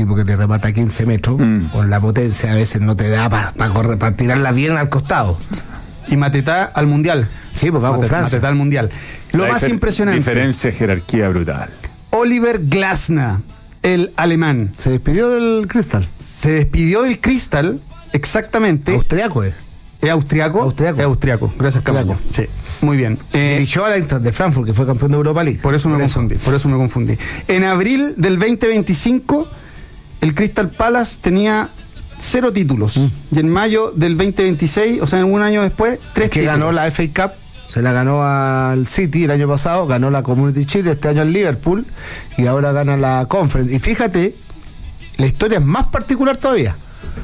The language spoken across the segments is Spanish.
tipo que te remata a 15 metros, con la potencia a veces no te da para correr, para tirarla bien al costado. Y Matetá al Mundial. Sí, porque va con Francia. Matetá al Mundial. Lo más impresionante. Diferencia de jerarquía brutal. Oliver Glasner, el alemán. Se despidió del Crystal. Se despidió del Crystal, exactamente. Austriaco, ¿Es austriaco? Austriaco. Es austriaco. Gracias, Camaño. Sí, muy bien. Dirigió a la Eintracht de Frankfurt, que fue campeón de Europa League. Por eso me confundí. En abril del 2025, el Crystal Palace tenía 0 títulos. Y en mayo del 2026, o sea, en un año después, 3 que títulos. ganó la FA Cup, se la ganó al City el año pasado, ganó la Community Shield, este año al Liverpool, y ahora gana la Conference. Y fíjate, la historia es más particular todavía.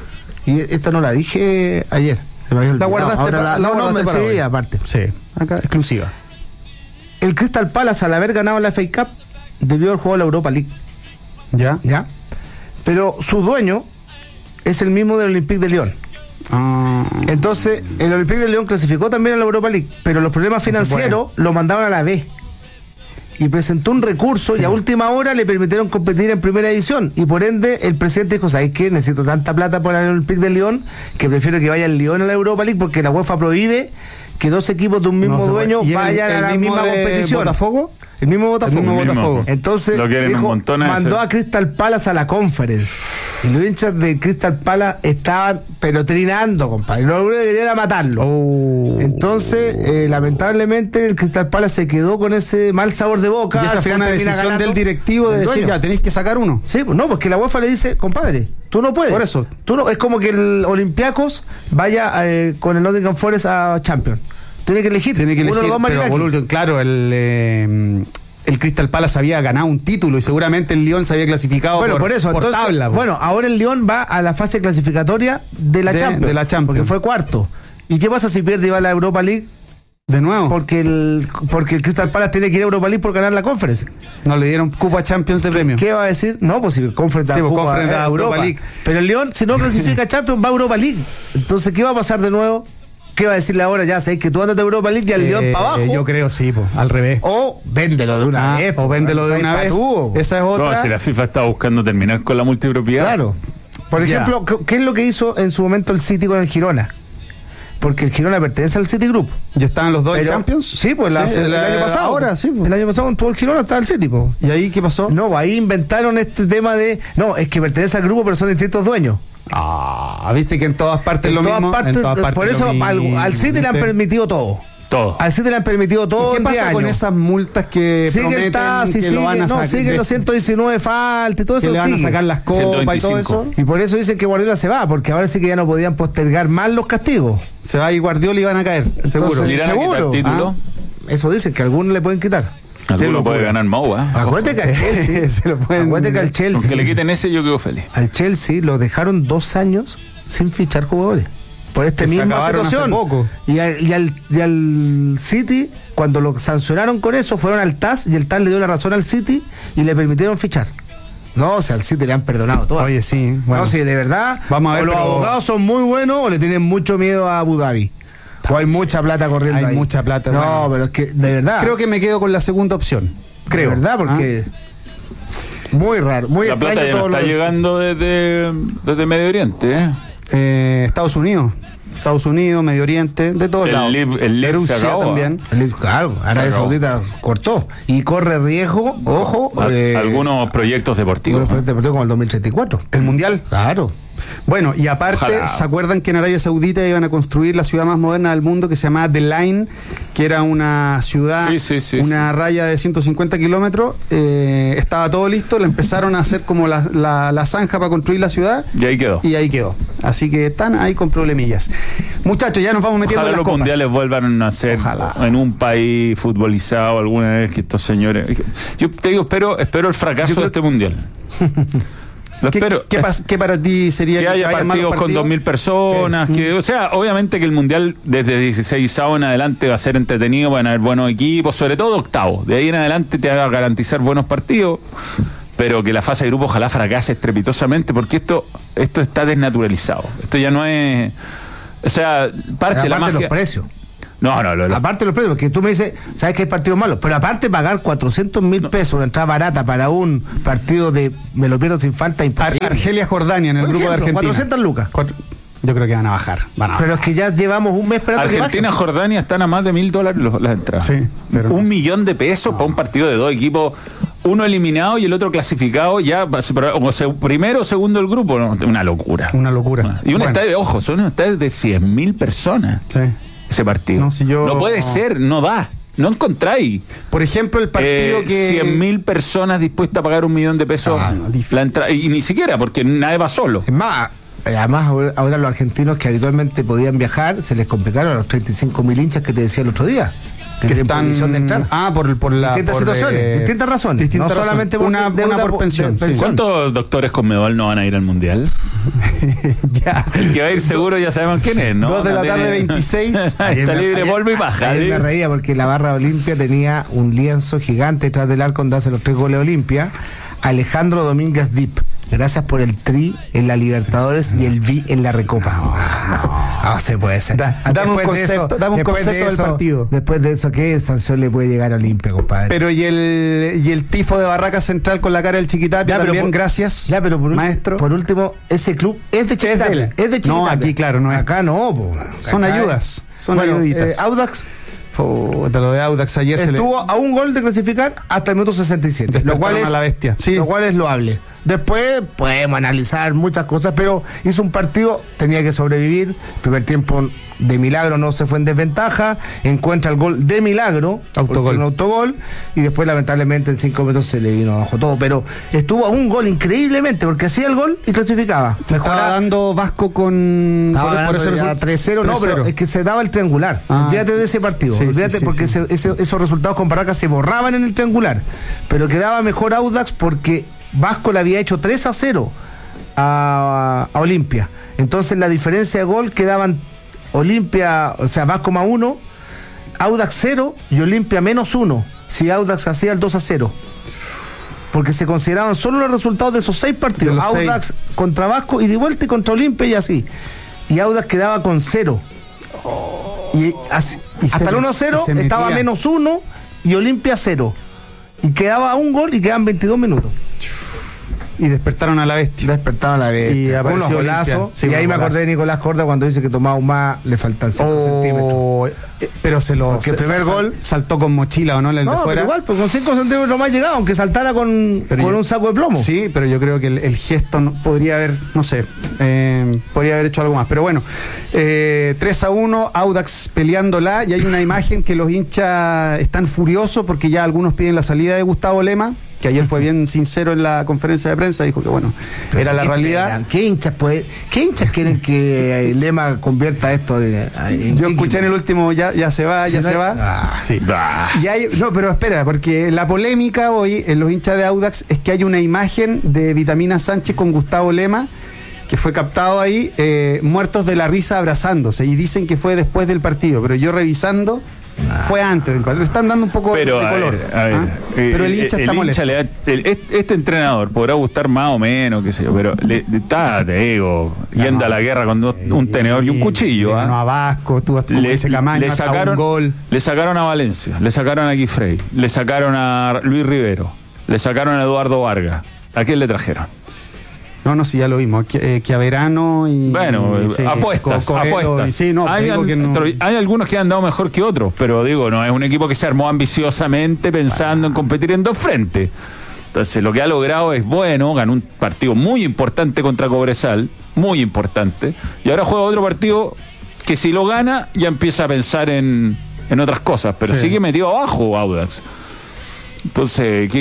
Y esta no la dije ayer. Se me había olvidado. La guardaste para hoy. Sí, aparte. Sí, acá exclusiva. El Crystal Palace, al haber ganado la FA Cup, debió haber jugado la Europa League. ¿Ya? Pero su dueño es el mismo del Olympique de Lyon. Entonces, el Olympique de Lyon clasificó también a la Europa League, pero los problemas financieros lo mandaron a la B. Y presentó un recurso y a última hora le permitieron competir en primera división. Y por ende, el presidente dijo, ¿sabes qué? Necesito tanta plata por el Olympique de Lyon que prefiero que vaya el Lyon a la Europa League, porque la UEFA prohíbe que 2 equipos de un mismo dueño vayan a la misma competición. ¿Botafogo? El mismo Botafogo. Entonces, mandó a Crystal Palace a la Conference. Y los hinchas de Crystal Palace estaban pero trinando, compadre. Lo único que querían era matarlo. Entonces, lamentablemente, el Crystal Palace se quedó con ese mal sabor de boca. Y esa fue una decisión del directivo de decir, ya, tenéis que sacar uno. Sí, pues no, porque la UEFA le dice, compadre, tú no puedes. Por eso. Tú no, es como que el Olympiacos vaya con el Nottingham Forest a Champions. Tiene que elegir. Uno de los dos pero claro, el Crystal Palace había ganado un título y seguramente el Lyon se había clasificado por entonces, tabla. Bueno, ahora el Lyon va a la fase clasificatoria de la Champions. Porque fue cuarto. ¿Y qué pasa si pierde y va a la Europa League? ¿De nuevo? Porque el Crystal Palace tiene que ir a Europa League por ganar la Conference. No le dieron cupo a Champions de premio. ¿Qué va a decir? No, pues si el Conference da cupo a Europa League. Pero el Lyon, si no clasifica a Champions, va a Europa League. Entonces, ¿qué va a pasar de nuevo? ¿Qué va a decirle ahora? Ya sabéis que tú andas de Europa League y al Lyon para abajo. Yo creo sí, al revés. O véndelo de una vez. O véndelo de una vez. Esa es otra. No, si la FIFA está buscando terminar con la multipropiedad. Claro. Por ejemplo, ¿qué es lo que hizo en su momento el City con el Girona? Porque el Girona pertenece al City Group. ¿Ya estaban los dos en Champions? Sí, pues el año pasado. Ahora, sí. El año pasado en todo el Girona estaba el City, pues. ¿Y ahí qué pasó? No, ahí inventaron este tema de... No, es que pertenece al grupo, pero son distintos dueños. Viste que en todas partes lo mismo. Por eso al City le han permitido todo. Al City le han permitido todo. ¿Qué pasa con esas multas que prometen que lo van a sacar? Siguen los 119 faltas y todo eso. Que le van a sacar las copas y todo eso. Y por eso dicen que Guardiola se va, porque ahora sí que ya no podían postergar más los castigos. Se va y Guardiola y van a caer, seguro. ¿Seguro? ¿Título? Eso dicen, que algunos le pueden quitar. Alguno puede ganar Mau, Acuérdate que al Chelsea acuérdate que al Chelsea, aunque le quiten ese, yo quedo feliz. Al Chelsea lo dejaron 2 años sin fichar jugadores por esta misma situación. Y al City, cuando lo sancionaron con eso, fueron al TAS y el TAS le dio la razón al City y le permitieron fichar. No, o sea, al City le han perdonado todo. Oye, sí. Bueno, no, sí, de verdad. Vamos a ver, o los abogados son muy buenos o le tienen mucho miedo a Abu Dhabi. O hay mucha plata corriendo ahí. Hay mucha plata. No, pero es que, de verdad. Creo que me quedo con la segunda opción. Creo. De verdad, porque... Muy raro, muy la extraño. La plata ya no está llegando desde Medio Oriente, Estados Unidos, Medio Oriente, de todos lados. El Rusia también. Claro, Arabia Saudita cortó. Y corre riesgo, ojo. Algunos proyectos deportivos. Como el 2034. El Mundial. Claro. Bueno, y aparte, ojalá. ¿Se acuerdan que en Arabia Saudita iban a construir la ciudad más moderna del mundo que se llamaba The Line, que era una ciudad, una raya de 150 kilómetros? Estaba todo listo, le empezaron a hacer como la zanja para construir la ciudad. Y ahí quedó. Así que están ahí con problemillas. Muchachos, ya nos vamos metiendo en las copas. Ojalá los mundiales vuelvan a ser en un país futbolizado alguna vez, que estos señores... Yo te digo, espero el fracaso de este mundial. Lo espero. ¿Qué para ti sería que haya partidos con 2.000 personas? O sea, obviamente que el Mundial desde 16avo en adelante va a ser entretenido, van a haber buenos equipos, sobre todo octavo. De ahí en adelante te va a garantizar buenos partidos, pero que la fase de grupo ojalá fracase estrepitosamente, porque esto está desnaturalizado. Esto ya no es... O sea, parte de la magia... Los precios. No. Aparte de los precios, porque tú me dices, sabes que hay partidos malos, pero aparte pagar 400.000 pesos, una entrada barata para un partido de me lo pierdo sin falta, imposible. Argelia-Jordania en el grupo de Argentina. 400 lucas. Yo creo que van a bajar. Pero es que ya llevamos un mes esperando. Argentina-Jordania están a más de $1.000 las entradas. Sí, pero $1 millón de pesos para un partido de dos equipos, uno eliminado y el otro clasificado, ya primero o segundo del grupo. No, una locura. Y un estadio, ojo, son unos estadios de 100.000 personas. Sí. Ese partido. No puede ser, no da. No encontráis. Por ejemplo, el partido que 100.000 personas dispuestas a pagar $1 millón de pesos la entrada, y ni siquiera, porque nadie va solo. Es más, además ahora los argentinos que habitualmente podían viajar, se les complicaron a los 35.000 hinchas que te decía el otro día. Que están en posición de entrar. Por distintas situaciones, distintas razones. No solamente por una por pensión. ¿Cuántos doctores con Medol no van a ir al Mundial? Ya. El que va a ir seguro ya sabemos quién es, ¿no? 2 de la tarde, 26. Está libre polvo y baja. Ayer me reía porque la barra de Olimpia tenía un lienzo gigante detrás del arco donde hace los 3 goles de Olimpia. Alejandro Domínguez Dip. Gracias por el tri en la Libertadores y el vi en la Recopa. No se puede ser. Dame un concepto del partido. Después de eso, ¿qué sanción le puede llegar a Olimpia, compadre? Pero y el tifo de Barraca Central con la cara del Chiquitapia también, gracias. Ya, pero maestro. Por último, ese club es de Chiquitapia. Es de Chiquitapia. No, aquí claro, no es. Acá no, son ayudas. Son ayuditas. Audax. Lo de Audax ayer estuvo a un gol de clasificar hasta el minuto 67. Lo cual es la bestia. Sí. Lo cual es loable. Después podemos analizar muchas cosas, pero hizo un partido, tenía que sobrevivir. Primer tiempo de milagro no se fue en desventaja, encuentra el gol de milagro, un autogol, y después lamentablemente en 5 minutos se le vino abajo todo, pero estuvo a un gol increíblemente, porque hacía el gol y clasificaba. Estaba dando Vasco con... Estaba por eso 3-0, no, pero es que se daba el triangular. Olvídate de ese partido, porque esos resultados con Barraca se borraban en el triangular, pero quedaba mejor Audax porque Vasco le había hecho 3-0 a Olimpia. Entonces la diferencia de gol quedaban Olimpia, o sea, Vasco más 1, Audax 0 y Olimpia menos 1. Si Audax hacía el 2-0. Porque se consideraban solo los resultados de esos 6 partidos. Audax contra Vasco y de vuelta y contra Olimpia y así. Y Audax quedaba con 0. Y hasta el 1-0 estaba menos 1 y Olimpia 0. Y quedaba un gol y quedaban 22 minutos. Y despertaron a la bestia. Y unos golazos. Sí, y ahí me acordé de Nicolás Corda cuando dice que Tomás Humá le faltan 5 centímetros. Pero porque el primer gol saltó con mochila, ¿o no? No, pero igual, pues con 5 centímetros más llegaba, aunque saltara con un saco de plomo. Sí, pero yo creo que el gesto podría haber, no sé, podría haber hecho algo más. Pero bueno, 3-1, Audax peleándola, y hay una imagen que los hinchas están furiosos porque ya algunos piden la salida de Gustavo Lema, que ayer fue bien sincero en la conferencia de prensa, dijo que bueno, pero era la realidad. ¿Qué hinchas quieren que Lema convierta esto yo escuché en el último ya se va. Sí. No, pero espera, porque la polémica hoy en los hinchas de Audax es que hay una imagen de Vitamina Sánchez con Gustavo Lema que fue captado ahí, muertos de la risa abrazándose, y dicen que fue después del partido, pero yo revisando fue antes del partido. Le están dando un poco de color. Pero el hincha está molesto. Este entrenador podrá gustar más o menos, qué sé yo, pero te digo, yendo a la guerra con un tenedor y un cuchillo. No a Vasco, tú ese Camaño, le sacaron un gol. Le sacaron a Valencia, le sacaron a Guifrey, le sacaron a Luis Rivero, le sacaron a Eduardo Vargas. ¿A quién le trajeron? No, sí, ya lo vimos. Que a Verano y... Bueno, apuestas. Hay algunos que han dado mejor que otros, pero digo, no es un equipo que se armó ambiciosamente pensando en competir en 2 frentes. Entonces, lo que ha logrado es bueno, ganó un partido muy importante contra Cobresal, muy importante, y ahora juega otro partido que si lo gana ya empieza a pensar en otras cosas, pero sigue metido abajo Audax. Entonces,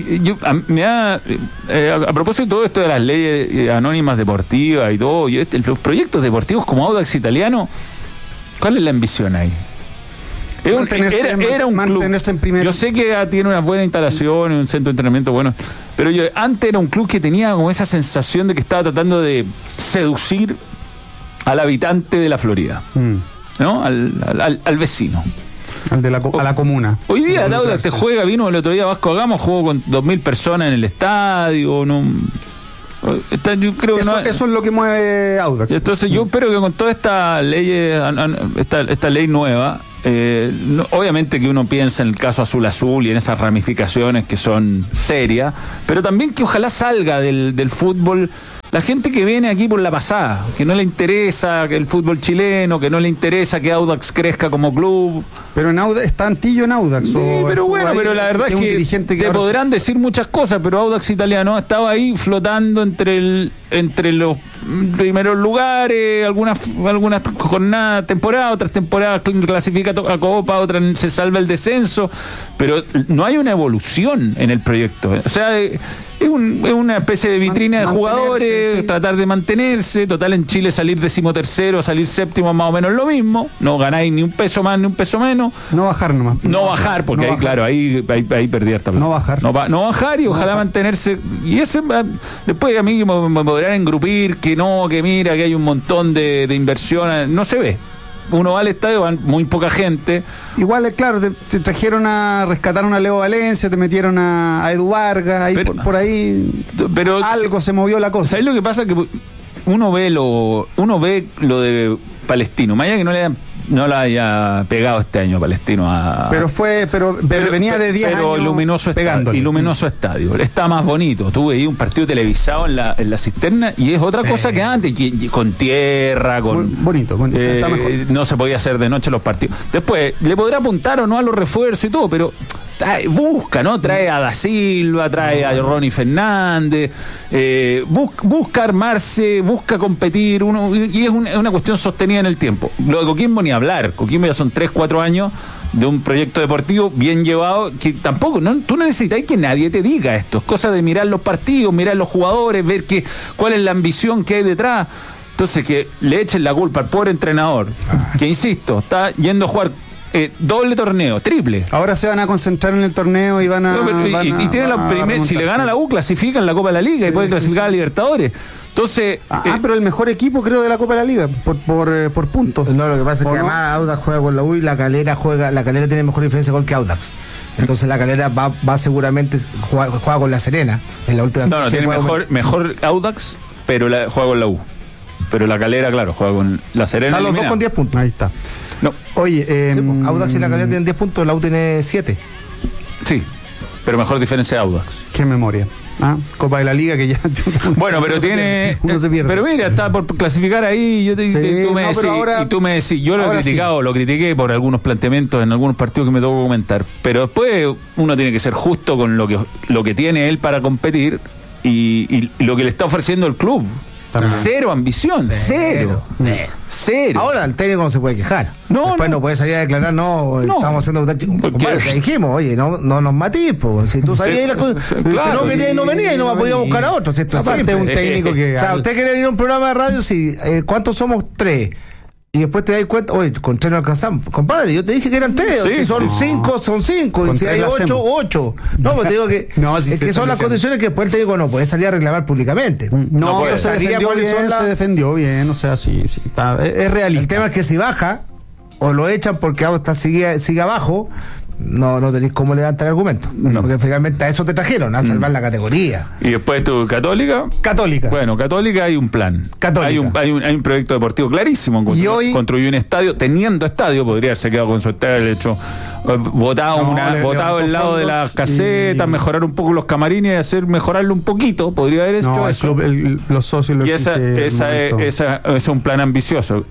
a propósito de todo esto de las leyes anónimas deportivas y todo, y los proyectos deportivos como Audax Italiano, ¿cuál es la ambición ahí? Era un club. En primera. Yo sé que tiene una buena instalación y un centro de entrenamiento bueno, pero antes era un club que tenía como esa sensación de que estaba tratando de seducir al habitante de la Florida, ¿no? Al vecino. A la comuna. Hoy día Audax vino el otro día Vasco Gama, jugó con 2.000 personas en el estadio, yo creo que eso es lo que mueve Audax. Entonces yo espero que con toda esta ley nueva obviamente que uno piensa en el caso Azul y en esas ramificaciones que son serias, pero también que ojalá salga del fútbol la gente que viene aquí por la pasada, que no le interesa el fútbol chileno, que no le interesa que Audax crezca como club. Pero en Audax está Antillo en Audax. Sí, pero bueno, pero la verdad es que te podrán decir muchas cosas, pero Audax italiano estaba ahí flotando entre los primeros lugares, algunas jornadas, temporadas, otras temporadas clasifica a Copa, otras se salva el descenso, pero no hay una evolución en el proyecto. O sea, es una especie de vitrina de jugadores, sí. Tratar de mantenerse. Total, en Chile salir 13º, salir 7º, más o menos lo mismo. No ganáis ni un peso más ni un peso menos. No bajar nomás. No bajar, porque ahí, claro, ahí perdí harta plata. No bajar. No bajar y ojalá mantenerse. Y ese, después a mí me podrán engrupir que no, que mira, que hay un montón de inversión. No se ve. Uno va al estadio, van muy poca gente. Igual, claro, te trajeron rescataron a Leo Valencia, te metieron a Edu Vargas, ahí por ahí pero algo se movió la cosa. ¿Sabes lo que pasa? Que uno ve lo de Palestino, más allá que no la haya pegado este año Palestino pero venía de 10 años luminoso estadio, está más bonito. Tuve ahí un partido televisado en la cisterna y es otra cosa que antes, con tierra, con bonito, está mejor. No se podía hacer de noche los partidos. Después le podrá apuntar o no a los refuerzos y todo, pero busca, ¿no? Trae a Da Silva, trae a Ronnie Fernández, busca armarse, busca competir, y es una cuestión sostenida en el tiempo. Lo de Coquimbo ni hablar, Coquimbo ya son 3-4 años de un proyecto deportivo bien llevado, que tampoco, tú no necesitas que nadie te diga esto, es cosa de mirar los partidos, mirar los jugadores, ver cuál es la ambición que hay detrás. Entonces, que le echen la culpa al pobre entrenador, que insisto, está yendo a jugar doble torneo, triple. Ahora se van a concentrar en el torneo y van a... tiene si le gana la U, clasifica en la Copa de la Liga y puede clasificar a Libertadores. Entonces... pero el mejor equipo, creo, de la Copa de la Liga, por puntos. No, lo que pasa es que además Audax juega con la U y la Calera tiene mejor diferencia de gol que Audax. Entonces la Calera va seguramente juega con la Serena en la última. No, tiene mejor Audax, pero juega con la U. Pero la Calera, claro, juega con la Serena. Están los dos con 10 puntos. Ahí está. No. Oye, Audax y la Calera tienen 10 puntos, la U tiene 7. Sí, pero mejor diferencia de Audax. Qué memoria. Copa de la Liga que ya... Bueno, pero tiene... Uno se pierde. Pero mira, está por clasificar ahí, tú me decís, yo lo he criticado, lo critiqué por algunos planteamientos en algunos partidos que me tocó comentar, pero después uno tiene que ser justo con lo que tiene él para competir y lo que le está ofreciendo el club. Cero ambición, cero. Ahora el técnico no se puede quejar. Después no puede salir a declarar, estamos haciendo te dijimos, oye, no nos matís, si tú sabías las cosas, si no querías no venía y no podía buscar a otros. Aparte un técnico que... O sea, usted quiere ir a un programa de radio, ¿cuántos somos? 3. Y después te das cuenta, oye, con 3 no alcanzamos. Compadre, yo te dije que eran 3. Si son 5, son 5. Y si hay 8, 8. No, pues te digo que que son las condiciones que después te digo no puedes salir a reclamar públicamente. No, pero se defendió bien, o sea, sí es realista. El tema es que si baja o lo echan porque sigue abajo, no tenéis cómo levantar argumentos. Porque finalmente a eso te trajeron, a salvar la categoría. Y después tu Católica. Bueno, Católica hay un plan. Hay un proyecto deportivo clarísimo. Construyó un estadio, teniendo estadio, podría haberse quedado con su estadio, de hecho, botado el lado de las casetas, mejorar un poco los camarines y mejorarlo un poquito, podría haber hecho eso. Los socios lo ese es un plan ambicioso.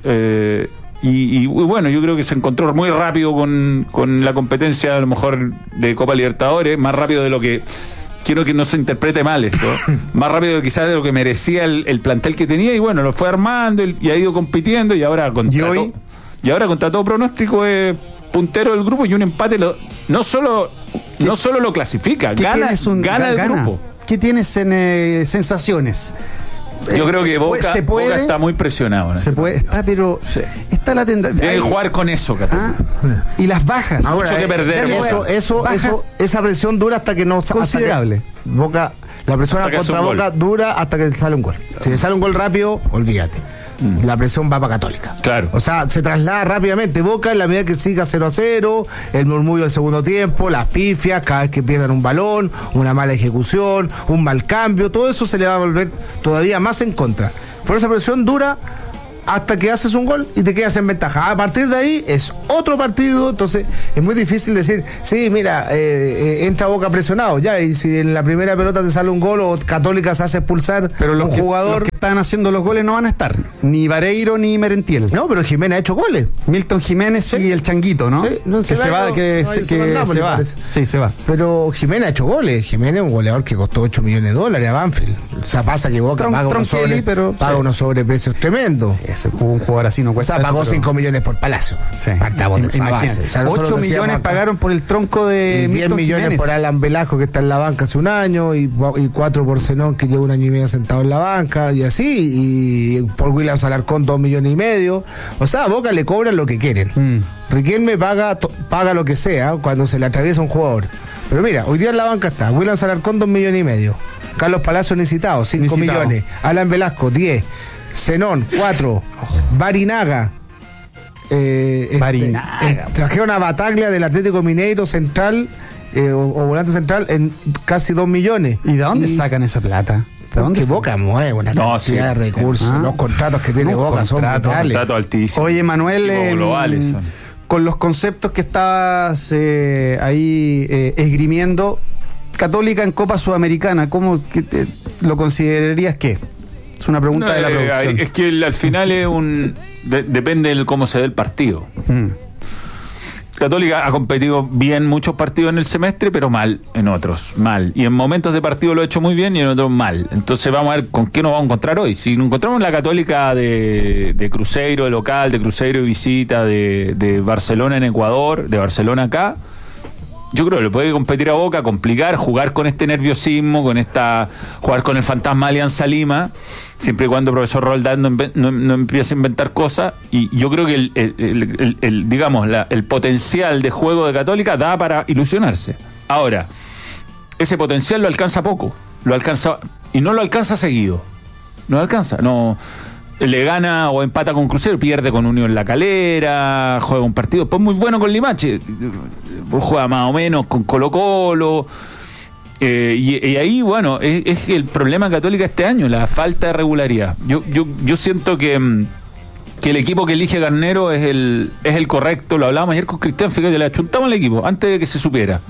Y bueno, yo creo que se encontró muy rápido con la competencia, a lo mejor, de Copa Libertadores, más rápido de lo que... Quiero que no se interprete mal esto, más rápido quizás de lo que merecía el plantel que tenía, y bueno, lo fue armando y ha ido compitiendo, y ahora contra todo pronóstico es puntero del grupo, y un empate no solo lo clasifica, gana el grupo. ¿Qué tienes en sensaciones? Yo creo que Boca está muy presionado. Está la tentación. Debe jugar con eso, y las bajas. Mucho que perder. Esa presión dura hasta que no... Considerable. La presión contra Boca dura hasta que sale un gol. Si le sale un gol rápido, olvídate. La presión va para Católica. Claro. O sea, se traslada rápidamente. Boca, en la medida que siga 0-0, el murmullo del segundo tiempo, las pifias, cada vez que pierdan un balón, una mala ejecución, un mal cambio, todo eso se le va a volver todavía más en contra. Por esa presión dura hasta que haces un gol y te quedas en ventaja. A partir de ahí es otro partido, entonces es muy difícil decir, sí, mira, entra Boca presionado, ya, y si en la primera pelota te sale un gol o Católica se hace expulsar, pero un jugador... Los que están haciendo los goles no van a estar, ni Vareiro ni Merentiel. No, pero Jiménez ha hecho goles. Milton Jiménez sí. Y el Changuito, ¿no? Sí, no se va. Sí, se va. Pero Jiménez ha hecho goles. Jiménez es un goleador que costó $8 millones a Banfield. O sea, pasa que Boca paga unos sobreprecios tremendos. Sí, eso, un jugador así no cuesta. O sea, pagó 5 millones por Palacio. Sí. Partamos de esa base. O sea, 8 millones pagaron por el tronco de 10 millones Jiménez. Por Alan Velasco, que está en la banca hace un año, y 4 por Zenón, que lleva 1 año y medio sentado en la banca, y así, y por Williams Alarcón 2,5 millones. O sea, a Boca le cobran lo que quieren. Riquelme paga lo que sea cuando se le atraviesa un jugador. Pero mira, hoy día en la banca está Williams Alarcón 2,5 millones. Carlos Palacio necesitado, 5 millones. Alan Velasco, 10. Zenón, 4. Barinaga. Trajeron a Bataglia del Atlético Mineiro central, o volante central, en casi 2 millones. ¿Y de dónde sacan esa plata? Porque Boca mueve una cantidad de recursos. Los contratos que tiene Boca son brutales. Contratos altísimos. Oye, Manuel, globales son. Con los conceptos que estabas ahí esgrimiendo, Católica en Copa Sudamericana, ¿cómo lo considerarías qué? Es una pregunta de la producción. Es que al final es depende de cómo se dé el partido. Católica ha competido bien muchos partidos en el semestre, pero mal en otros, mal. Y en momentos de partido lo ha hecho muy bien y en otros mal. Entonces vamos a ver con qué nos vamos a encontrar hoy. Si nos encontramos la Católica de Cruzeiro de local, de Cruzeiro de visita, de Barcelona en Ecuador, de Barcelona acá, yo creo que le puede competir a Boca, complicar, jugar con este nerviosismo, jugar con el fantasma Alianza Lima, siempre y cuando el profesor Roldán no empiece a inventar cosas. Y yo creo que el potencial de juego de Católica da para ilusionarse. Ahora, ese potencial lo alcanza poco, y no lo alcanza seguido. No lo alcanza, no. Le gana o empata con Cruzeiro, pierde con Unión La Calera, juega un partido después muy bueno con Limache, juega más o menos con Colo-Colo, y ahí, bueno, es el problema Católica este año, la falta de regularidad. Yo siento que el equipo que elige Garnero es el correcto. Lo hablábamos ayer con Cristian, fíjate, le achuntamos al equipo antes de que se supiera.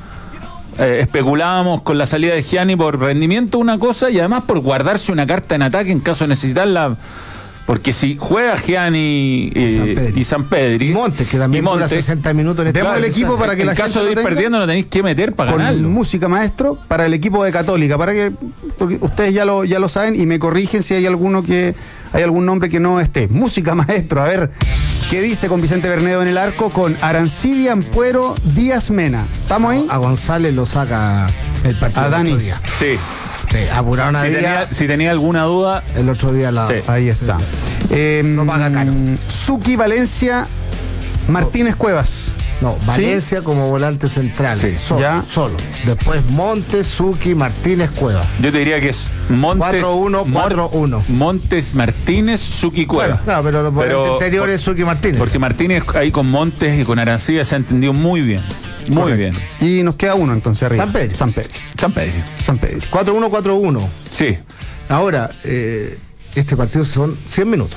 Especulábamos con la salida de Gianni por rendimiento, una cosa, y además por guardarse una carta en ataque en caso de necesitarla. Porque si juega Gianni y Sampedri y Montes, que también dura 60 minutos en este el equipo para que en caso de ir perdiendo no tenéis que meter para ganarlo. Música, maestro, para el equipo de Católica, porque ustedes ya lo saben y me corrigen si hay algún nombre que no esté. Música, maestro, a ver qué dice con Vicente Bernedo en el arco, con Arancibia, Ampuero, Díaz Mena. ¿Estamos ahí? A González lo saca el partido. A Dani. Sí. Apuraron a si tenía alguna duda, el otro día sí. Ahí está. No paga caro. Suki, Valencia, Martínez Cuevas. No, Valencia, ¿sí?, como volante central. Sí. Solo. Después Montes, Suki, Martínez, Cuevas. Yo te diría que es Montes 4-1-4-1. Montes, Martínez, Suki, Cuevas. Bueno, pero los volantes anteriores Suki, Martínez. Porque Martínez ahí con Montes y con Arancibia se ha entendido muy bien. Muy bien. Y nos queda uno entonces arriba. San Pedro. 4-1-4-1. Sí. Ahora, este partido son 100 minutos.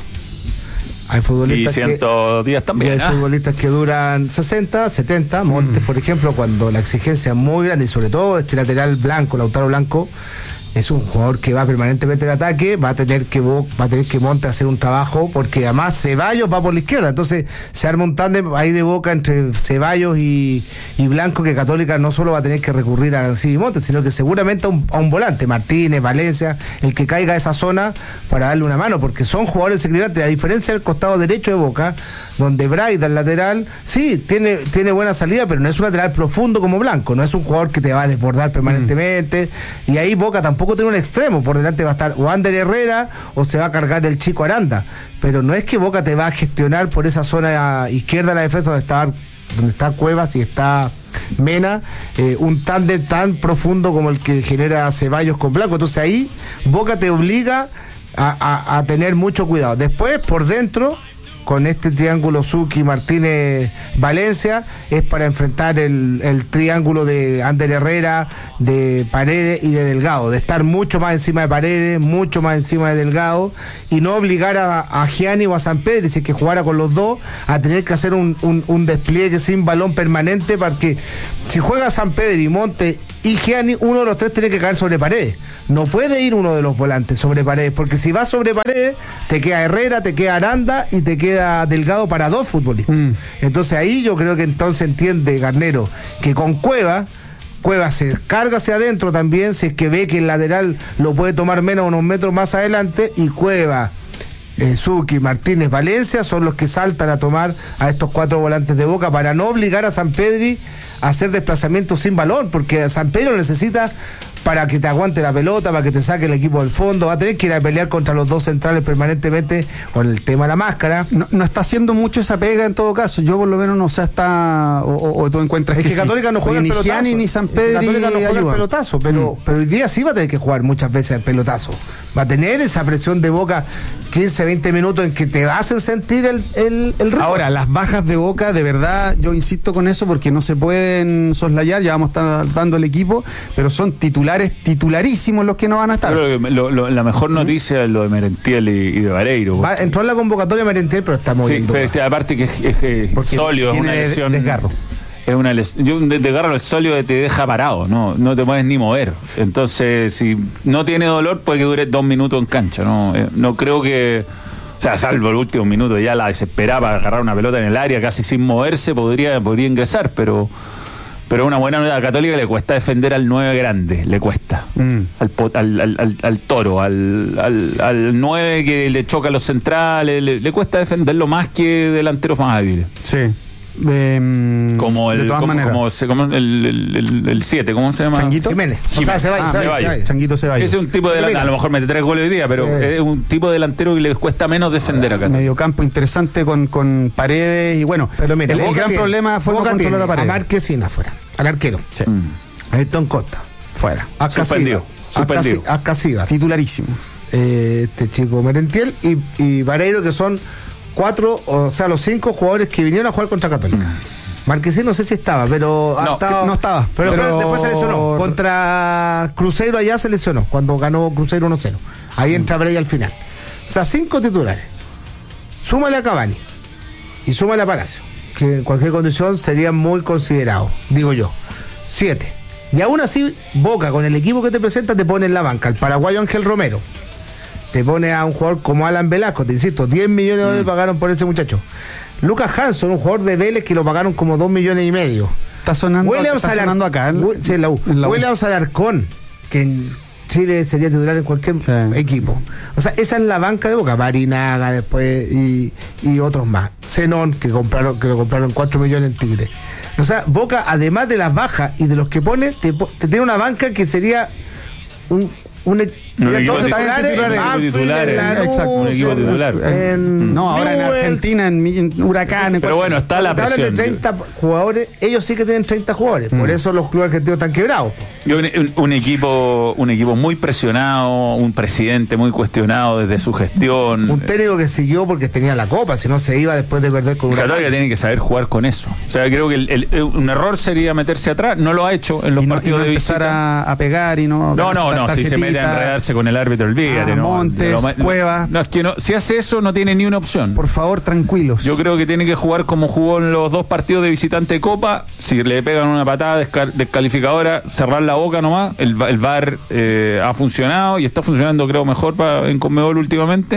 Hay futbolistas y 110 también. Y hay futbolistas que duran 60, 70. Montes, por ejemplo, cuando la exigencia es muy grande, y sobre todo este lateral blanco, Lautaro Blanco, es un jugador que va permanentemente en ataque, va a tener que Montes hacer un trabajo, porque además Ceballos va por la izquierda, entonces se arma un tándem ahí de Boca entre Ceballos y Blanco, que Católica no solo va a tener que recurrir a Arancibia y Montes, sino que seguramente a un volante, Martínez, Valencia, el que caiga a esa zona para darle una mano, porque son jugadores desequilibrantes, a diferencia del costado derecho de Boca, donde Braida, el lateral, sí, tiene buena salida, pero no es un lateral profundo como Blanco, no es un jugador que te va a desbordar permanentemente, y ahí Boca tampoco tiene un extremo, por delante va a estar o Ander Herrera o se va a cargar el chico Aranda, pero no es que Boca te va a gestionar por esa zona izquierda de la defensa donde está Cuevas y está Mena, un tándem tan profundo como el que genera Ceballos con Blanco. Entonces ahí Boca te obliga a tener mucho cuidado. Después por dentro con este triángulo Suki, Martínez, Valencia, es para enfrentar el triángulo de Ander Herrera, de Paredes y de Delgado, de estar mucho más encima de Paredes, mucho más encima de Delgado, y no obligar a Gianni o a Sampedri, si es que jugara con los dos, a tener que hacer un despliegue sin balón permanente, porque si juega Sampedri, Montes y Gianni, uno de los tres tiene que caer sobre Paredes. No puede ir uno de los volantes sobre Paredes, porque si va sobre Paredes, te queda Herrera, te queda Aranda y te queda Delgado para dos futbolistas. Entonces ahí yo creo que entonces entiende Garnero que con Cueva se carga hacia adentro también, si es que ve que el lateral lo puede tomar menos unos metros más adelante, y Cueva, Suki, Martínez, Valencia son los que saltan a tomar a estos cuatro volantes de Boca para no obligar a Sampedri a hacer desplazamientos sin balón, porque Sampedri lo necesita para que te aguante la pelota, para que te saque el equipo del fondo. Va a tener que ir a pelear contra los dos centrales permanentemente con el tema de la máscara. No está haciendo mucho esa pega en todo caso. Yo por lo menos no sé hasta... O tú encuentras es que Católica no juega el pelotazo. Ni Gianni ni Sampedri Católica no juega el pelotazo, pero hoy día sí va a tener que jugar muchas veces el pelotazo. Va a tener esa presión de Boca 15, 20 minutos en que te hacen sentir el ritmo. Ahora, las bajas de Boca, de verdad, yo insisto con eso porque no se pueden soslayar, ya vamos a estar dando el equipo, pero son titularísimos los que no van a estar. Creo que la mejor noticia es lo de Merentiel y de Vareiro. Entró en la convocatoria Merentiel, pero está muy bien. Sí, aparte que es sólido, es una lesión. Desgarro. Es una lesión. Un desgarro el sólido te deja parado, no te puedes ni mover. Entonces, si no tiene dolor, puede que dure 2 minutos en cancha. No creo que. O sea, salvo el último minuto, ya la desesperaba para agarrar una pelota en el área, casi sin moverse, podría ingresar, pero una buena novedad. A Católica le cuesta defender al 9 grande, le cuesta. Al Toro, al 9 que le choca a los centrales, le cuesta defenderlo más que delanteros más hábiles. Sí. Como el 7, ¿cómo se llama? Changuito Jiménez. Ceballos. Changuito Ceballos. Ese es un tipo de delantero, a lo mejor mete 3 goles hoy día, pero es un tipo de delantero que le cuesta menos defender acá. Mediocampo interesante con Paredes y bueno, pero mira, el gran problema fue no controlar a Paredes. A Marquesina afuera, al arquero. Sí. Ayrton Costa fuera. Suspendido. A Casíbar. Titularísimo. Este chico Merentiel y Vareiro, que son 4, o sea, los 5 jugadores que vinieron a jugar contra Católica. Marquesín no sé si estaba, pero no estaba. Pero después se lesionó. Contra Cruzeiro allá se lesionó, cuando ganó Cruzeiro 1-0. Ahí entra Bray al final. O sea, 5 titulares. Súmale a Cavani y súmale a Palacio, que en cualquier condición serían muy considerados, digo yo. 7. Y aún así, Boca, con el equipo que te presenta, te pone en la banca al paraguayo Ángel Romero. Te pone a un jugador como Alan Velasco, te insisto, 10 millones de dólares pagaron por ese muchacho. Lucas Hanson, un jugador de Vélez que lo pagaron como 2,5 millones. Está sonando acá. Sí, en la U. Williams Alarcón, que en Chile sería titular en cualquier equipo. O sea, esa es la banca de Boca. Barinaga después y otros más. Zenón, que lo compraron 4 millones en Tigre. O sea, Boca, además de las bajas y de los que pone, te tiene una banca que sería un equipo titular. Ahora en Argentina, en Huracán. Pero bueno, está la presión. De 30 jugadores, ellos sí que tienen 30 jugadores. Por eso los clubes argentinos están quebrados. Un equipo muy presionado, un presidente muy cuestionado desde su gestión. Un técnico que siguió porque tenía la copa, si no se iba después de perder con Huracán. Católica tiene que saber jugar con eso. O sea, creo que un error sería meterse atrás. No lo ha hecho en los partidos de visita. Empezar a pegar y no. No, si se mete a enredarse con el árbitro, olvídate. Montes, Cuevas. No, es que si hace eso no tiene ni una opción. Por favor, tranquilos. Yo creo que tiene que jugar como jugó en los 2 partidos de visitante de Copa. Si le pegan una patada descalificadora, cerrar la boca nomás. El VAR ha funcionado y está funcionando, creo, mejor en Conmebol últimamente.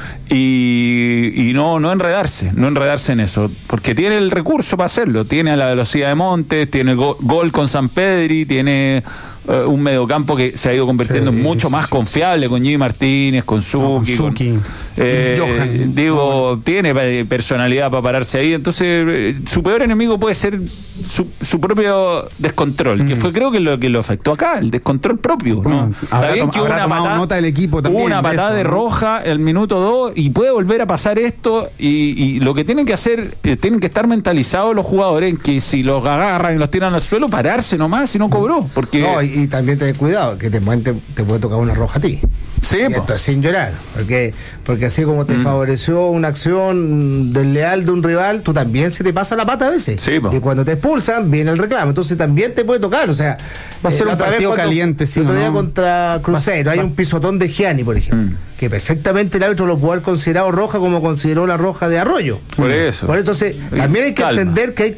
Y no enredarse en eso, porque tiene el recurso para hacerlo, tiene a la velocidad de Montes, tiene gol con Sampedri, tiene un mediocampo que se ha ido convirtiendo en mucho más confiable con Jimmy Martínez, con Suki, Johan. Tiene personalidad para pararse ahí. Entonces su peor enemigo puede ser su propio descontrol, que fue creo que lo que lo afectó acá, el descontrol propio. Bueno, está bien que nota del equipo también, una patada de roja el minuto 2 y puede volver a pasar esto, y lo que tienen que hacer, tienen que estar mentalizados los jugadores en que si los agarran y los tiran al suelo, pararse nomás, si no cobró, porque Y también ten cuidado, que te puede tocar una roja a ti. Sí, y esto es sin llorar, porque así como te favoreció una acción desleal de un rival, tú también se te pasa la pata a veces. Sí, y cuando te expulsan, viene el reclamo, entonces también te puede tocar, o sea, va a ser un partido caliente, sí. Otro día contra Cruzeiro, hay un pisotón de Gianni, por ejemplo, que perfectamente el árbitro lo puede haber considerado roja como consideró la roja de Arroyo. Por eso. Entonces, también hay que entender que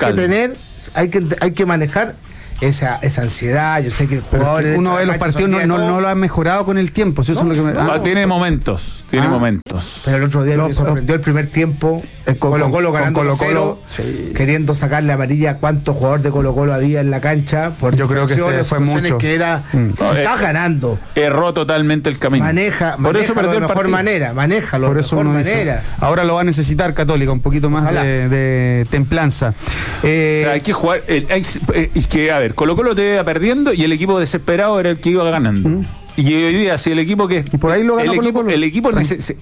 hay que manejar esa ansiedad. Yo sé que el jugador, uno ve los partidos no lo han mejorado con el tiempo. Eso es lo que tiene momentos. Pero el otro día me sorprendió el primer tiempo. Colo-Colo ganando Colo-Colo, queriendo sacarle amarilla a cuántos jugadores de Colo-Colo había en la cancha. Yo creo que se fue mucho. Que era, si estás ganando. Erró totalmente el camino. Por eso perdió de mejor manera. Manéjalo de mejor manera. Ahora lo va a necesitar Católica, un poquito más de templanza. O sea, hay que jugar. A ver, Colo-Colo te iba perdiendo y el equipo desesperado era el que iba ganando. Y hoy día, si el equipo que... Y por ahí lo ganó el equipo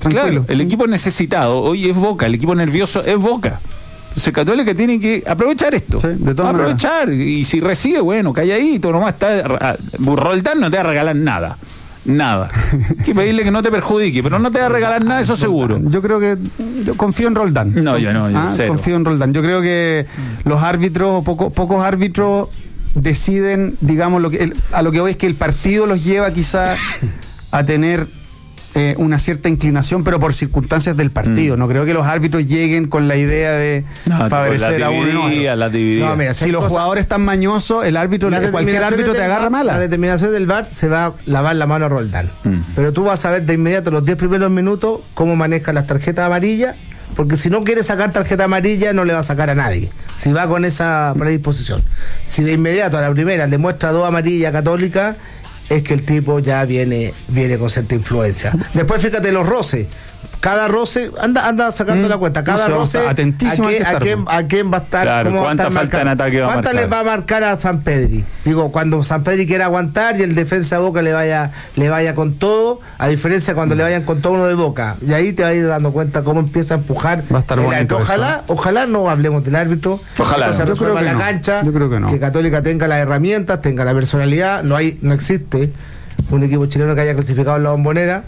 necesitado hoy es Boca, el equipo nervioso es Boca. Entonces Católica tiene que aprovechar esto. Sí, de todas aprovechar. Maneras. Y si recibe, bueno, calladito, nomás está... Roldán no te va a regalar nada. Hay que pedirle que no te perjudique, pero no te va a regalar nada, eso seguro. Yo creo que yo confío en Roldán. Yo cero. Confío en Roldán. Yo creo que los árbitros, pocos árbitros deciden, digamos, a lo que voy es que el partido los lleva quizá a tener una cierta inclinación, pero por circunstancias del partido. No creo que los árbitros lleguen con la idea de favorecer a uno. No, mira, si los jugadores están mañosos, cualquier árbitro te agarra mala. La determinación del VAR se va a lavar la mano a Roldán. Pero tú vas a ver de inmediato los 10 primeros minutos cómo maneja las tarjetas amarillas, porque si no quiere sacar tarjeta amarilla no le va a sacar a nadie, si va con esa predisposición. Si de inmediato a la primera le muestra 2 amarillas Católica, es que el tipo ya viene con cierta influencia. Después fíjate los roces. Cada roce, anda sacando la cuenta, cada roce, ¿a quién va a estar? Claro, ¿cuánta falta en ataque va a marcar? ¿Cuánta le va a marcar a Sampedri? Digo, cuando Sampedri quiera aguantar y el defensa de Boca le vaya con todo, a diferencia cuando le vayan con todo uno de Boca. Y ahí te vas a ir dando cuenta cómo empieza a empujar. Va a estar bonito. Ojalá no hablemos del árbitro. Ojalá se resuelva la cancha. Yo creo que no. Que Católica tenga las herramientas, tenga la personalidad. No existe un equipo chileno que haya clasificado en la Bombonera.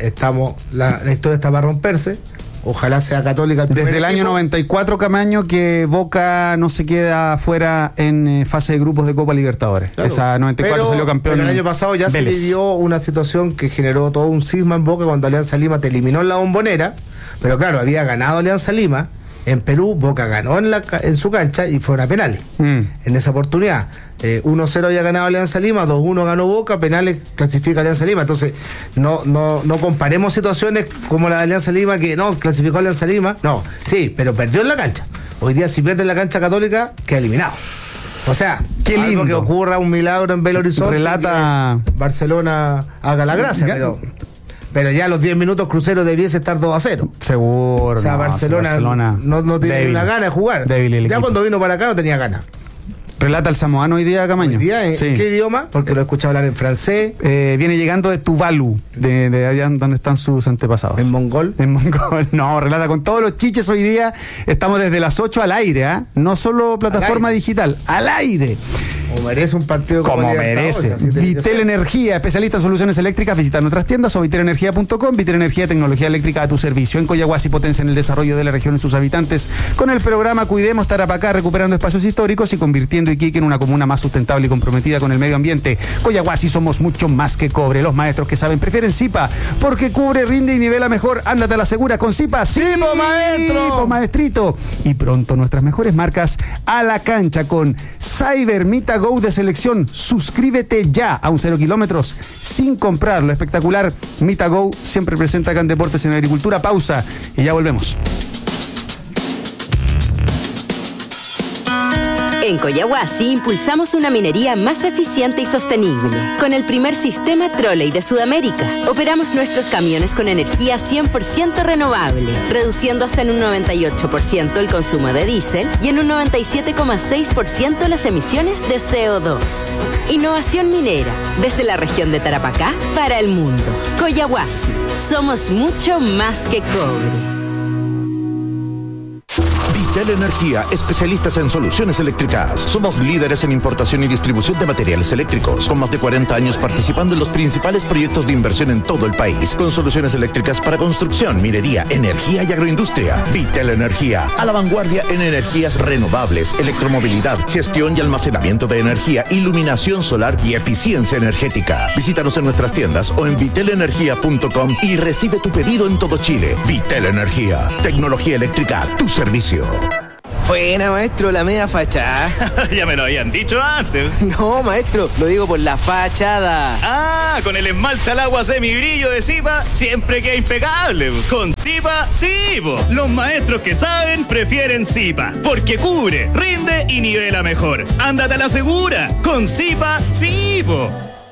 La historia está para romperse. Ojalá sea Católica desde el año 94, Camaño, que Boca no se queda fuera en fase de grupos de Copa Libertadores. Claro, esa 94 salió campeón. Pero el año pasado ya Vélez. Se vivió una situación que generó todo un cisma en Boca cuando Alianza Lima te eliminó en la Bombonera. Pero claro, había ganado Alianza Lima. En Perú, Boca ganó en su cancha y fueron a penales. En esa oportunidad. 1-0 había ganado Alianza Lima, 2-1 ganó Boca, penales clasifica Alianza Lima. Entonces, no comparemos situaciones como la de Alianza Lima, que no, clasificó Alianza Lima. No, sí, pero perdió en la cancha. Hoy día, si pierde en la cancha Católica, queda eliminado. O sea, qué lindo que ocurra un milagro en Belo Horizonte. Relata Barcelona haga la gracia, pero ya a los 10 minutos Cruzeiro debiese estar 2-0. Seguro. O sea, Barcelona no tiene una gana de jugar. Ya cuando vino para acá no tenía ganas. Relata el samoano hoy día, Camaño. ¿Hoy día? ¿En qué idioma? Porque lo he escuchado hablar en francés. Viene llegando de Tuvalu, de allá donde están sus antepasados. ¿En mongol? En mongol. No, relata con todos los chiches hoy día. Estamos desde las 8 al aire, ¿eh? No solo plataforma digital, al aire. Como merece un partido como merece. Vitel Energía, especialista en soluciones eléctricas. Visita nuestras tiendas o vitelenergia.com. Vitel Energía, tecnología eléctrica a tu servicio. En Coyahuasi potencia en el desarrollo de la región y sus habitantes con el programa Cuidemos Tarapacá, recuperando espacios históricos y convirtiendo Iquique en una comuna más sustentable y comprometida con el medio ambiente. Coyahuasi somos mucho más que cobre. Los maestros que saben prefieren Zipa porque cubre, rinde y nivela mejor. Ándate a la segura con Zipa. ¡Sí, maestro! Maestrito. Y pronto nuestras mejores marcas a la cancha con Cyber Mita Go de selección. Suscríbete ya a un 0 kilómetros sin comprar. Lo espectacular Mita Go siempre presenta acá en Deportes en Agricultura. Pausa y ya volvemos. En Coyahuasi impulsamos una minería más eficiente y sostenible. Con el primer sistema Trolley de Sudamérica, operamos nuestros camiones con energía 100% renovable, reduciendo hasta en un 98% el consumo de diésel y en un 97,6% las emisiones de CO2. Innovación minera, desde la región de Tarapacá para el mundo. Coyahuasi, somos mucho más que cobre. Vitel Energía, especialistas en soluciones eléctricas. Somos líderes en importación y distribución de materiales eléctricos, con más de 40 años participando en los principales proyectos de inversión en todo el país, con soluciones eléctricas para construcción, minería, energía y agroindustria. Vitel Energía, a la vanguardia en energías renovables, electromovilidad, gestión y almacenamiento de energía, iluminación solar y eficiencia energética. Visítanos en nuestras tiendas o en vitelenergia.com y recibe tu pedido en todo Chile. Vitel Energía, tecnología eléctrica a tu servicio. Buena, maestro, la media fachada. Ya me lo habían dicho antes. No, maestro, lo digo por la fachada. Ah, con el esmalte al agua semibrillo de Zipa siempre queda impecable. Con Zipa, sí, po. Los maestros que saben prefieren Zipa, porque cubre, rinde y nivela mejor. Ándate a la segura. Con Zipa, sí, po.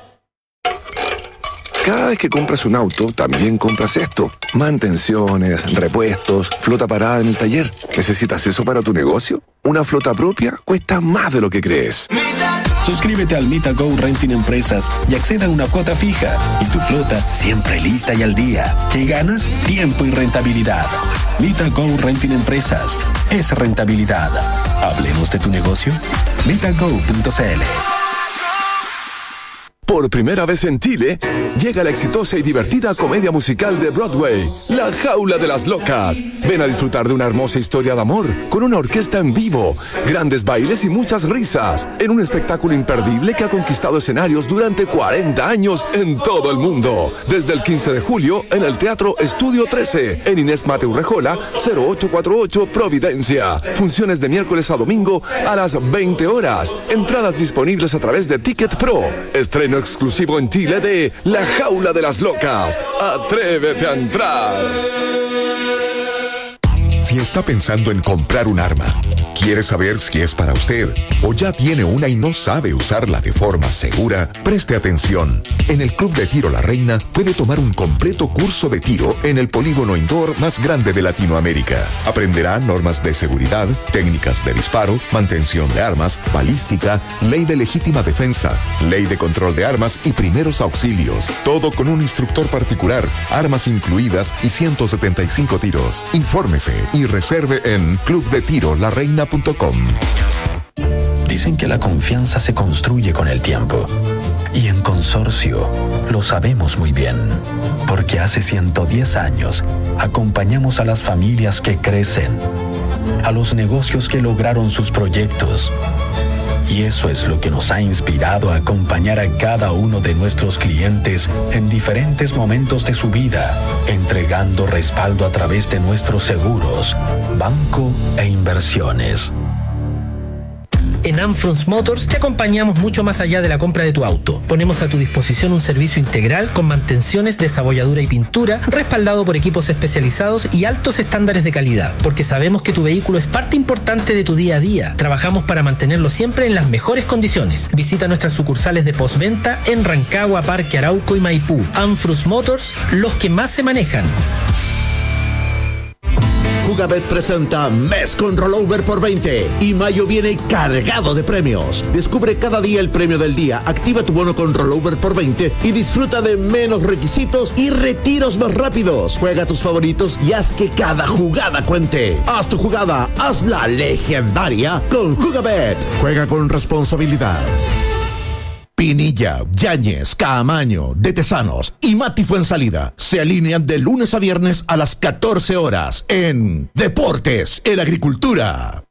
Cada vez que compras un auto, también compras esto. Mantenciones, repuestos, flota parada en el taller. ¿Necesitas eso para tu negocio? Una flota propia cuesta más de lo que crees. Suscríbete al Mita Go Renting Empresas y acceda a una cuota fija. Y tu flota siempre lista y al día. ¿Qué ganas? Tiempo y rentabilidad. Mita Go Renting Empresas. Es rentabilidad. Hablemos de tu negocio. MitaGo.cl. Por primera vez en Chile, llega la exitosa y divertida comedia musical de Broadway, La Jaula de las Locas. Ven a disfrutar de una hermosa historia de amor, con una orquesta en vivo, grandes bailes y muchas risas, en un espectáculo imperdible que ha conquistado escenarios durante 40 años en todo el mundo. Desde el 15 de julio, en el Teatro Estudio 13, en Inés Mateu Rejola, 0848 Providencia. Funciones de miércoles a domingo a las 20 horas. Entradas disponibles a través de Ticket Pro. Estreno exclusivo en Chile de La Jaula de las Locas. Atrévete a entrar. Si está pensando en comprar un arma, quiere saber si es para usted o ya tiene una y no sabe usarla de forma segura, preste atención. En el Club de Tiro La Reina puede tomar un completo curso de tiro en el polígono indoor más grande de Latinoamérica. Aprenderá normas de seguridad, técnicas de disparo, mantención de armas, balística, ley de legítima defensa, ley de control de armas y primeros auxilios. Todo con un instructor particular, armas incluidas y 175 tiros. Infórmese y reserve en clubdetirolareina.com. Dicen que la confianza se construye con el tiempo. Y en Consorcio lo sabemos muy bien, porque hace 110 años acompañamos a las familias que crecen, a los negocios que lograron sus proyectos. Y eso es lo que nos ha inspirado a acompañar a cada uno de nuestros clientes en diferentes momentos de su vida, entregando respaldo a través de nuestros seguros, banco e inversiones. En Amfrons Motors te acompañamos mucho más allá de la compra de tu auto. Ponemos a tu disposición un servicio integral con mantenciones, desabolladura y pintura, respaldado por equipos especializados y altos estándares de calidad, porque sabemos que tu vehículo es parte importante de tu día a día. Trabajamos para mantenerlo siempre en las mejores condiciones. Visita nuestras sucursales de postventa en Rancagua, Parque Arauco y Maipú. Amfrons Motors, los que más se manejan. Jugabet presenta Mes con Rollover por 20 y mayo viene cargado de premios. Descubre cada día el premio del día, activa tu bono con Rollover por 20 y disfruta de menos requisitos y retiros más rápidos. Juega tus favoritos y haz que cada jugada cuente. Haz tu jugada, hazla legendaria con Jugabet. Juega con responsabilidad. Pinilla, Yáñez, Caamaño, De Tesanos y Mati Fuensalida se alinean de lunes a viernes a las 14 horas en Deportes en Agricultura.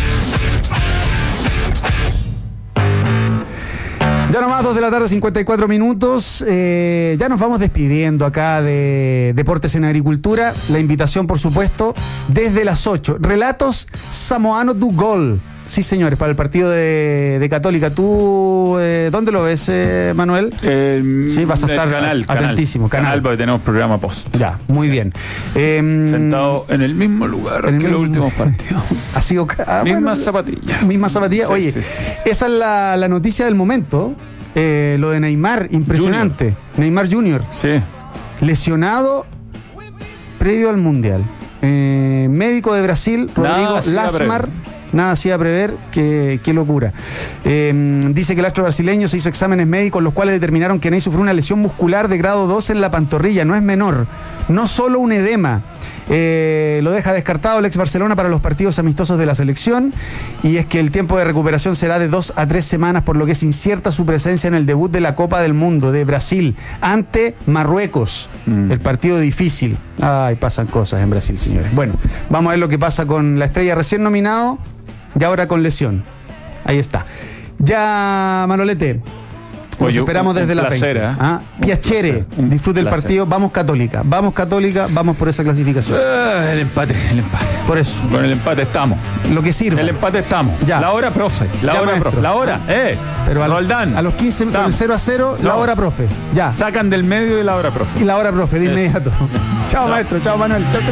Ya nomás 2 de la tarde, 54 minutos. Ya nos vamos despidiendo acá de Deportes en Agricultura. La invitación, por supuesto, desde las 8. Relatos Samoano du Gol. Sí, señores, para el partido de Católica. ¿Tú dónde lo ves, Manuel? Sí, vas a estar atentísimo. Canal, porque tenemos programa post. Ya, muy bien. Sentado en el mismo lugar que los últimos partidos. Ha sido... Mismas zapatillas. Mismas zapatillas. Sí, Oye, sí. Esa es la noticia del momento. Lo de Neymar, impresionante. Junior. Neymar Junior. Sí. Lesionado previo al Mundial. Médico de Brasil, Rodrigo Lasmar. Nada hacía prever, qué locura. Dice que el astro brasileño se hizo exámenes médicos, los cuales determinaron que Ney sufrió una lesión muscular de grado 2 en la pantorrilla, no es menor, no solo un edema. Lo deja descartado el ex Barcelona para los partidos amistosos de la selección, y es que el tiempo de recuperación será de 2 a 3 semanas, por lo que es incierta su presencia en el debut de la Copa del Mundo de Brasil ante Marruecos. El partido difícil. Ay, pasan cosas en Brasil, señores. Bueno, vamos a ver lo que pasa con la estrella recién nominado y ahora con lesión. Ahí está. Ya, Manolete. Nos esperamos desde la placer, 20. Piacere, disfrute el partido. Vamos Católica, vamos por esa clasificación. El empate. Por eso. Con el empate estamos. Lo que sirve. El empate estamos. Ya. La hora, profe. La hora. Pero Roldán. A los 15 con el 0-0, la hora, profe. Ya. Sacan del medio de la hora, profe. Y la hora, profe, de inmediato. Chao, maestro. Chao, Manuel. Chao.